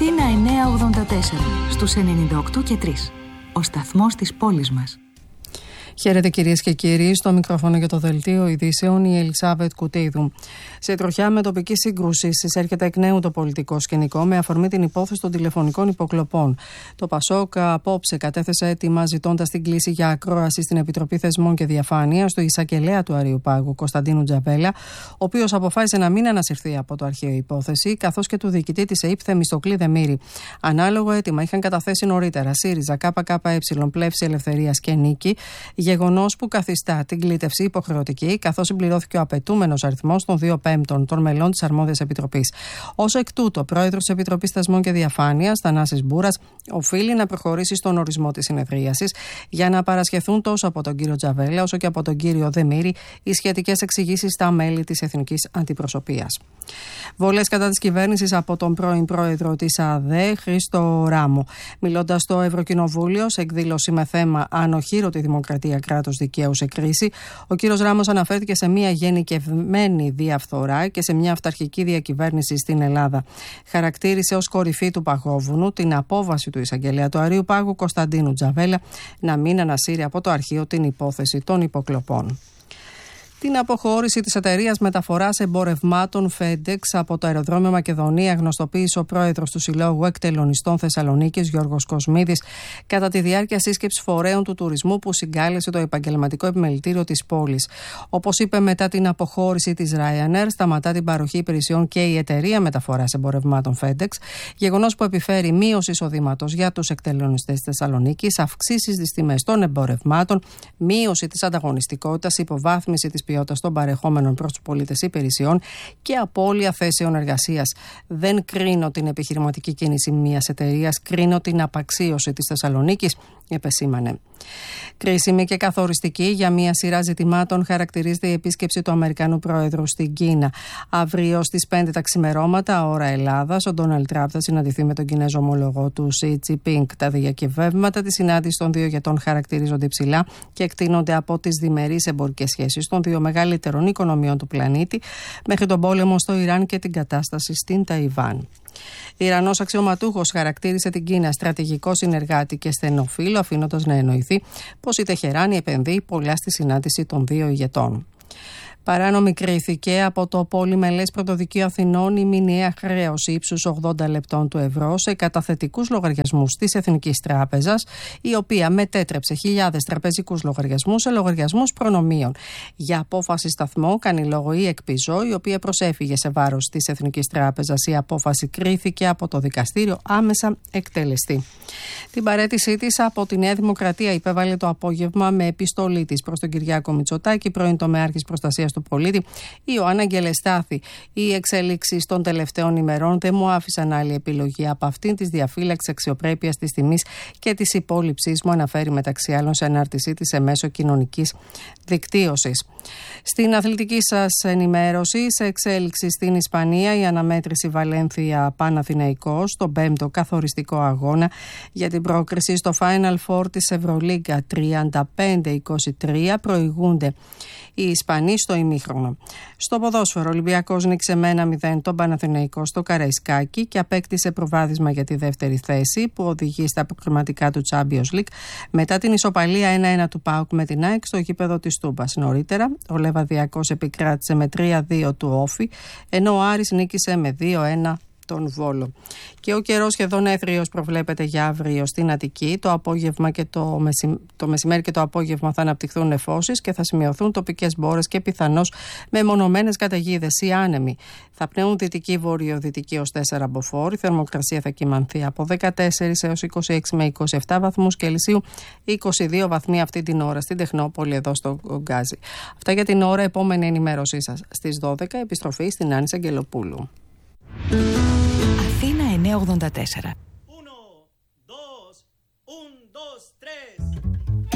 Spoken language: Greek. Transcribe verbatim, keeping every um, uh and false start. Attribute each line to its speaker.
Speaker 1: Αθήνα εννιακόσια ογδόντα τέσσερα, στους ενενήντα οκτώ και τρία. Ο σταθμός της πόλης μας.
Speaker 2: Χαίρετε κυρίες και κύριοι, στο μικρόφωνο για το δελτίο ειδήσεων η Ελισάβετ Κουτίδου. Σε τροχιά με τοπική σύγκρουση συσέρχεται εκ νέου το πολιτικό σκηνικό με αφορμή την υπόθεση των τηλεφωνικών υποκλοπών. Το ΠΑΣΟΚ απόψε κατέθεσε αίτημα ζητώντας την κλήση για ακρόαση στην Επιτροπή Θεσμών και Διαφάνειας του εισαγγελέα του Αριουπάγου Κωνσταντίνου Τζαβέλα, ο οποίος αποφάσισε να μην ανασυρθεί από το αρχείο υπόθεση, καθώς και του διοικητή της ΕΥΠ Θεμιστοκλή Δεμήρη. Ανάλογο αίτημα είχαν καταθέσει νωρίτερα ΣΥΡΙΖΑ, ΚΚΕ, Πλεύση Ελευθερίας και Νίκη. Γεγονός που καθιστά την κλήτευση υποχρεωτική, καθώς συμπληρώθηκε ο απαιτούμενος αριθμός των δύο πέμπτων των μελών της αρμόδιας επιτροπής. Ως εκ τούτου, ο πρόεδρος της Επιτροπής Θεσμών και Διαφάνειας, Θανάσης Μπούρας, οφείλει να προχωρήσει στον ορισμό της συνεδρίασης για να παρασχεθούν τόσο από τον κύριο Τζαβέλα όσο και από τον κύριο Δεμήρη οι σχετικές εξηγήσεις στα μέλη της Εθνικής Αντιπροσωπείας. Βολές κατά της κυβέρνησης από τον πρώην πρόεδρο της ΑΔΕ, Χρήστο Ράμο. Μιλώντας στο Ευρωκοινοβούλιο σε εκδήλωση με θέμα «Ανοχήρωτη δημοκρατία, κράτος δικαίου σε κρίση», ο κύριος Ράμος αναφέρθηκε σε μια γενικευμένη διαφθορά και σε μια αυταρχική διακυβέρνηση στην Ελλάδα. Χαρακτήρισε ως κορυφή του παγόβουνου την απόβαση του εισαγγελέα του Αριουπάγου Κωνσταντίνου Τζαβέλα να μην ανασύρει από το αρχείο την υπόθεση των υποκλοπών. Την αποχώρηση της εταιρείας μεταφοράς εμπορευμάτων FedEx από το αεροδρόμιο Μακεδονία γνωστοποίησε ο πρόεδρος του Συλλόγου Εκτελονιστών Θεσσαλονίκης, Γιώργος Κοσμίδης, κατά τη διάρκεια σύσκεψης φορέων του τουρισμού που συγκάλεσε το επαγγελματικό επιμελητήριο της πόλης. Όπως είπε, μετά την αποχώρηση της Ryanair, σταματά την παροχή υπηρεσιών και η εταιρεία μεταφοράς εμπορευμάτων FedEx, γεγονός που επιφέρει μείωση εισοδήματος για τους εκτελονιστές Θεσσαλονίκης, αυξήσεις στις τιμές των εμπορευμάτων, μείωση της ανταγωνιστικότητας, υποβάθμιση της ποιότητας των παρεχόμενων προς τους πολίτες υπηρεσιών και απώλεια θέσεων εργασίας. Δεν κρίνω την επιχειρηματική κίνηση μιας εταιρείας, κρίνω την απαξίωση της Θεσσαλονίκης, επεσήμανε. Κρίσιμη και καθοριστική για μια σειρά ζητημάτων χαρακτηρίζεται η επίσκεψη του Αμερικανού Πρόεδρου στην Κίνα. Αύριο στις πέντε τα ξημερώματα, ώρα Ελλάδας, ο Ντόναλντ Τραμπ θα συναντηθεί με τον Κινέζο ομολογό του Σι Τζινπίνγκ. Τα διακυβεύματα της συνάντησης των δύο ηγετών χαρακτηρίζονται υψηλά και εκτείνονται από τις διμερείς εμπορικές σχέσεις των δύο μεγαλύτερων οικονομιών του πλανήτη μέχρι τον πόλεμο στο Ιράν και την κατάσταση στην Ταϊβάν. Ιρανός αξιωματούχος χαρακτήρισε την Κίνα στρατηγικό συνεργάτη και στενοφίλο, αφήνοντας να εννοηθεί πως η Τεχεράνη επενδύει πολλά στη συνάντηση των δύο ηγετών. Παράνομη κρίθηκε από το πολυμελές πρωτοδικείο Αθηνών η μηνιαία χρέωση ύψους ογδόντα λεπτών του ευρώ σε καταθετικούς λογαριασμούς της Εθνικής Τράπεζας, η οποία μετέτρεψε χιλιάδες τραπεζικούς λογαριασμούς σε λογαριασμούς προνομίων. Για απόφαση σταθμό κάνει λόγο η ΕΚΠΙΖΟ, η οποία προσέφυγε σε βάρος της Εθνικής Τράπεζας. Η απόφαση κρίθηκε από το δικαστήριο άμεσα εκτελεστή. Την παραίτησή της από τη Νέα Δημοκρατία υπέβαλε το απόγευμα με επιστολή της προς τον Κυριάκο Μητσοτάκη, πρώην τομεάρχης προστασίας του πολίτη, η Ιωάννα Αγγελεστάθη. Οι εξελίξεις των τελευταίων ημερών δεν μου άφησαν άλλη επιλογή από αυτήν της διαφύλαξης αξιοπρέπειας της τιμής και της υπόλοιψής μου, αναφέρει μεταξύ άλλων σε ανάρτησή της σε μέσο κοινωνικής δικτύωσης. Στην αθλητική σας ενημέρωση, σε εξέλιξη στην Ισπανία, η αναμέτρηση Βαλένθια Παναθηναϊκός, στον πέμπτο καθοριστικό αγώνα για την πρόκριση στο Final Four της Ευρωλίγκα. τριάντα πέντε είκοσι τρία προηγούνται οι Ισπανοί στο ημίχρονο. Στο ποδόσφαιρο, ο Ολυμπιακός νίκησε με ένα μηδέν τον Παναθηναϊκό στο Καραϊσκάκι και απέκτησε προβάδισμα για τη δεύτερη θέση που οδηγεί στα προκριματικά του Champions League μετά την ισοπαλία ένα ένα του ΠΑΟΚ με την ΑΕΚ στο γήπεδο της Τούμπας. Νωρίτερα, ο Λεβαδιακός επικράτησε με τρία δύο του Όφη, ενώ ο Άρης νίκησε με δύο ένα τον Βόλο. Και ο καιρός σχεδόν έθριος προβλέπεται για αύριο στην Αττική. Το απόγευμα και το, μεση... το μεσημέρι και το απόγευμα θα αναπτυχθούν νεφώσεις και θα σημειωθούν τοπικές μπόρες και πιθανώς μεμονωμένες καταιγίδες ή άνεμοι. Θα πνέουν δυτική βορειοδυτική ως τέσσερα μποφόρ. Η θερμοκρασία θα κυμανθεί από δεκατέσσερα έως είκοσι έξι με είκοσι επτά βαθμούς Κελσίου, είκοσι δύο βαθμοί αυτή την ώρα στην Τεχνόπολη εδώ στο Γκάζι. Αυτά για την ώρα. Επόμενη ενημέρωσή σας στις δώδεκα, επιστροφή στην Άννη Αγγελοπούλου.
Speaker 1: Αθήνα εννιακόσια ογδόντα τέσσερα.